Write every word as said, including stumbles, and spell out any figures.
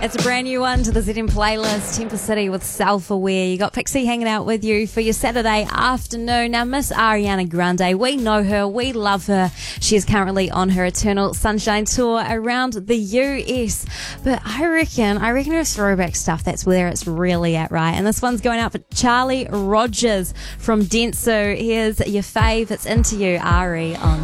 It's a brand new one to the Z M playlist, Temple City with Self-Aware. You got Pixie hanging out with you for your Saturday afternoon. Now, Miss Ariana Grande, we know her, we love her. She is currently on her Eternal Sunshine tour around the U S. But I reckon, I reckon her throwback stuff, that's where it's really at, right? And this one's going out for Charlie Rogers from Dentsu. Here's your fave, it's Into You, Ari on